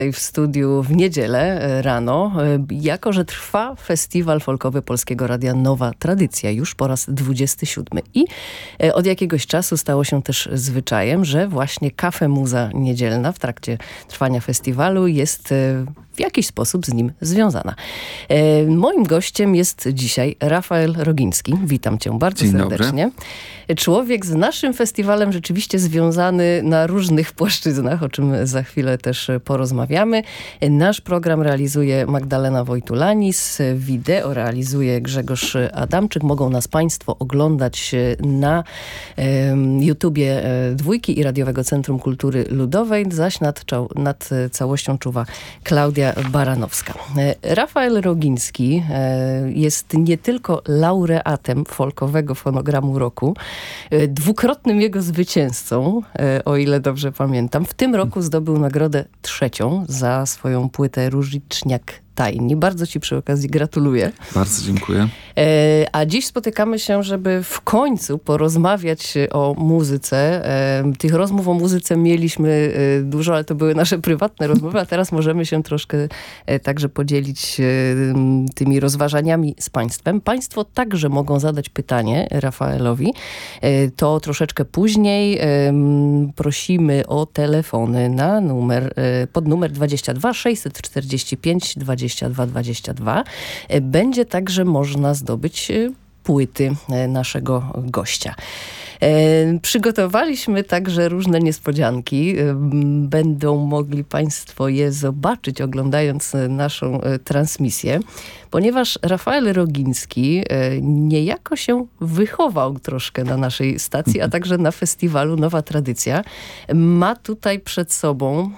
w studiu w niedzielę rano, jako że trwa Festiwal Folkowy Polskiego Radia Nowa Tradycja, już po raz 27. I od jakiegoś czasu stało się też zwyczajem, że właśnie Kafe Muza Niedzielna w trakcie trwania festiwalu jest w jakiś sposób z nim związana. Moim gościem jest dzisiaj Rafael Rogiński. Witam cię bardzo serdecznie. Dobry. Człowiek z naszym festiwalem rzeczywiście związany na różnych płaszczyznach, o czym za chwilę też porozmawiamy. Nasz program realizuje Magdalena Wojtulanis, wideo realizuje Grzegorz Adamczyk. Mogą nas państwo oglądać na YouTubie Dwójki i Radiowego Centrum Kultury Ludowej, zaś nad całością czuwa Klaudia Baranowska. Rafael Rogiński jest nie tylko laureatem folkowego fonogramu roku, dwukrotnym jego zwycięzcą, o ile dobrze pamiętam. W tym roku zdobył nagrodę 3. za swoją płytę Różyczniak Tajni. Bardzo ci przy okazji gratuluję. Bardzo dziękuję. A dziś spotykamy się, żeby w końcu porozmawiać o muzyce. Tych rozmów o muzyce mieliśmy dużo, ale to były nasze prywatne rozmowy, a teraz możemy się troszkę także podzielić tymi rozważaniami z państwem. Państwo także mogą zadać pytanie Rafaelowi. To troszeczkę później. Prosimy o telefony na pod numer 22 645 22 22. Będzie także można zdobyć płyty naszego gościa. Przygotowaliśmy także różne niespodzianki. Będą mogli państwo je zobaczyć, oglądając naszą transmisję, ponieważ Rafael Rogiński niejako się wychował troszkę na naszej stacji, a także na festiwalu Nowa Tradycja. Ma tutaj przed sobą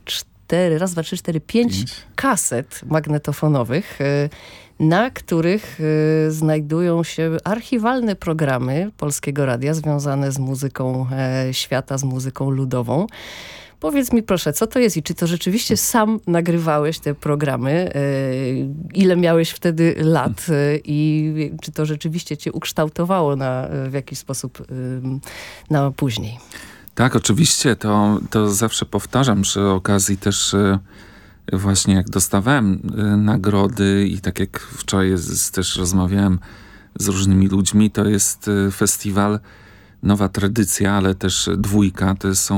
5 kaset magnetofonowych, na których znajdują się archiwalne programy Polskiego Radia związane z muzyką świata, z muzyką ludową. Powiedz mi proszę, co to jest i czy to rzeczywiście sam nagrywałeś te programy? Ile miałeś wtedy lat i czy to rzeczywiście cię ukształtowało w jakiś sposób na później? Tak, oczywiście. To zawsze powtarzam przy okazji też właśnie jak dostawałem nagrody i tak jak wczoraj też rozmawiałem z różnymi ludźmi, to jest festiwal Nowa Tradycja, ale też Dwójka.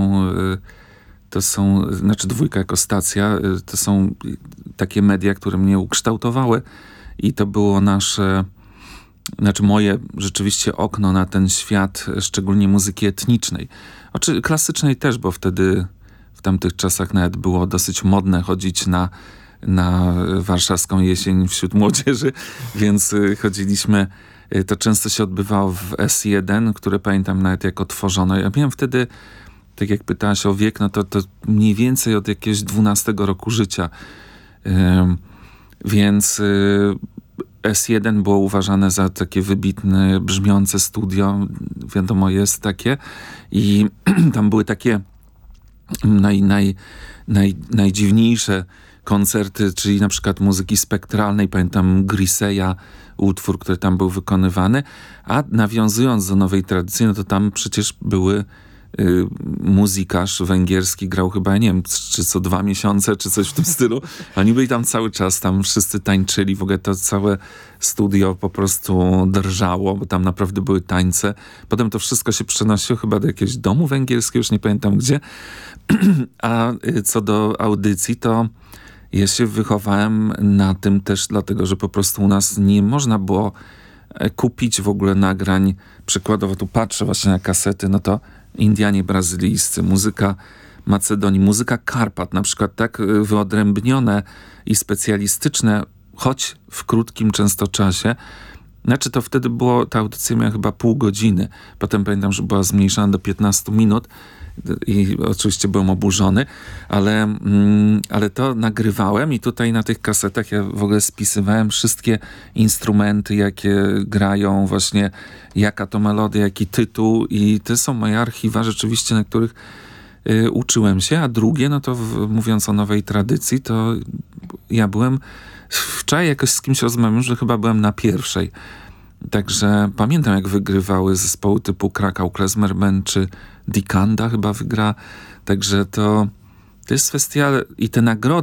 Znaczy Dwójka jako stacja, to są takie media, które mnie ukształtowały i to było moje rzeczywiście okno na ten świat, szczególnie muzyki etnicznej. Klasycznej też, bo wtedy w tamtych czasach nawet było dosyć modne chodzić na warszawską jesień wśród młodzieży, więc chodziliśmy. To często się odbywało w S1, które pamiętam nawet jak otworzono. Ja miałem wtedy, tak jak pytałaś o wiek, no to mniej więcej od jakiegoś 12 roku życia. Więc S1 było uważane za takie wybitne, brzmiące studio. Wiadomo, jest takie. I tam były takie najdziwniejsze koncerty, czyli na przykład muzyki spektralnej. Pamiętam Griseya, utwór, który tam był wykonywany. A nawiązując do Nowej Tradycji, no to tam przecież muzykarz węgierski grał chyba, nie wiem, czy co 2 miesiące, czy coś w tym stylu. Oni byli tam cały czas, tam wszyscy tańczyli, w ogóle to całe studio po prostu drżało, bo tam naprawdę były tańce. Potem to wszystko się przenosiło chyba do jakiegoś domu węgierskiego, już nie pamiętam gdzie. A co do audycji, to ja się wychowałem na tym też dlatego, że po prostu u nas nie można było kupić w ogóle nagrań. Przykładowo tu patrzę właśnie na kasety, no to Indianie brazylijscy, muzyka Macedonii, muzyka Karpat, na przykład tak wyodrębnione i specjalistyczne, choć w krótkim często czasie. Znaczy to wtedy było, ta audycja miała chyba pół godziny. Potem pamiętam, że była zmniejszona do 15 minut i oczywiście byłem oburzony, ale to nagrywałem i tutaj na tych kasetach ja w ogóle spisywałem wszystkie instrumenty, jakie grają, właśnie jaka to melodia, jaki tytuł i to są moje archiwa rzeczywiście, na których uczyłem się, a drugie, no to mówiąc o Nowej Tradycji, to ja byłem wczoraj jakoś z kimś rozmawiałem, że chyba byłem na pierwszej. Także pamiętam, jak wygrywały zespoły typu Krakau Klezmer Band czy Dikanda chyba wygra. Także to jest festiwal i te nagrody